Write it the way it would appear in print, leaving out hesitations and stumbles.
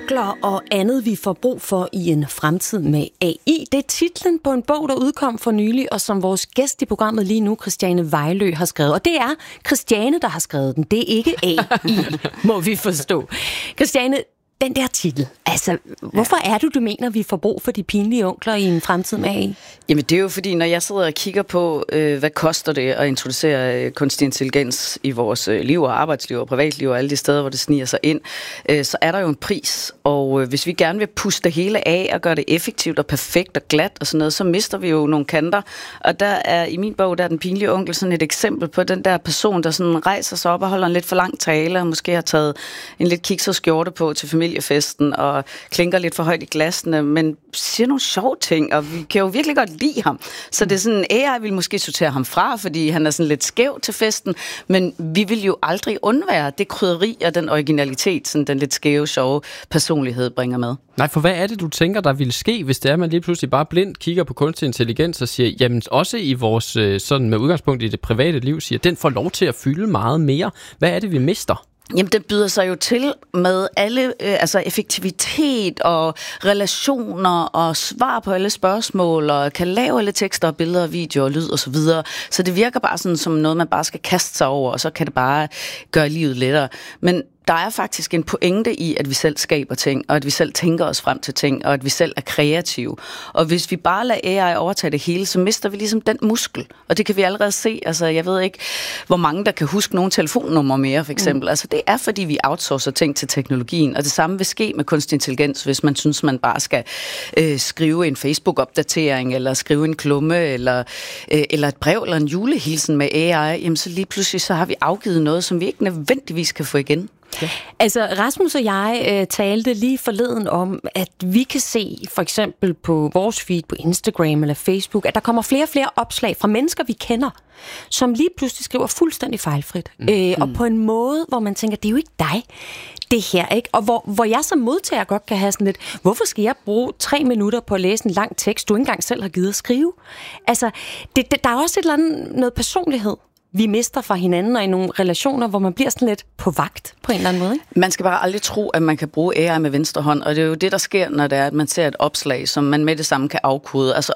onkler og andet, vi får brug for i en fremtid med AI. Det er titlen på en bog, der udkom for nylig, og som vores gæst i programmet lige nu, Christiane Vejlø, har skrevet. Og det er Christiane, der har skrevet den. Det er ikke AI, må vi forstå. Christiane, den der titel, altså, hvorfor er du mener, vi får brug for de pinlige onkler i en fremtid med AI? Jamen, det er jo fordi, når jeg sidder og kigger på, hvad koster det at introducere kunstig intelligens i vores liv og arbejdsliv og privatliv og alle de steder, hvor det sniger sig ind, så er der jo en pris. Og hvis vi gerne vil puste det hele af og gøre det effektivt og perfekt og glat og sådan noget, så mister vi jo nogle kanter. Og der er i min bog, der er den pinlige onkel sådan et eksempel på den der person, der sådan rejser sig op og holder en lidt for lang tale, og måske har taget en lidt kikset skjorte på til familiefesten og klinker lidt for højt i glasene, men siger nogle sjove ting, og vi kan jo virkelig godt lide ham. Så det er sådan, AI vil måske sortere ham fra, fordi han er sådan lidt skæv til festen, men vi vil jo aldrig undvære det krydderi og den originalitet, sådan den lidt skæve, sjove personlighed bringer med. Nej, for hvad er det, du tænker, der ville ske, hvis det er, man lige pludselig bare blindt kigger på kunstig intelligens og siger, jamen også i vores, sådan med udgangspunkt i det private liv, siger, den får lov til at fylde meget mere. Hvad er det, vi mister? Jamen, det byder sig jo til med alle, altså effektivitet og relationer og svar på alle spørgsmål og kan lave alle tekster og billeder og videoer og lyd og så videre. Så det virker bare sådan som noget, man bare skal kaste sig over, og så kan det bare gøre livet lettere. Men der er faktisk en pointe i, at vi selv skaber ting, og at vi selv tænker os frem til ting, og at vi selv er kreative. Og hvis vi bare lader AI overtage det hele, så mister vi ligesom den muskel. Og det kan vi allerede se. Altså, jeg ved ikke, hvor mange der kan huske nogle telefonnumre mere, for eksempel. Altså, det er, fordi vi outsourcer ting til teknologien. Og det samme vil ske med kunstig intelligens, hvis man synes, man bare skal skrive en Facebook-opdatering, eller skrive en klumme, eller et brev, eller en julehilsen med AI. Jamen, så lige pludselig så har vi afgivet noget, som vi ikke nødvendigvis kan få igen. Ja. Altså, Rasmus og jeg talte lige forleden om, at vi kan se, for eksempel på vores feed på Instagram eller Facebook, at der kommer flere og flere opslag fra mennesker, vi kender, som lige pludselig skriver fuldstændig fejlfrit. Og på en måde, hvor man tænker, det er jo ikke dig, det her, ikke? Og hvor jeg som modtager godt kan have sådan lidt, hvorfor skal jeg bruge 3 minutter på at læse en lang tekst, du ikke engang selv har givet at skrive? Altså, der er også et eller andet, noget personlighed, vi mister fra hinanden og i nogle relationer, hvor man bliver sådan lidt på vagt på en eller anden måde, ikke? Man skal bare aldrig tro, at man kan bruge AI med venstre hånd, og det er jo det, der sker, når det er, at man ser et opslag, som man med det samme kan afkode. Altså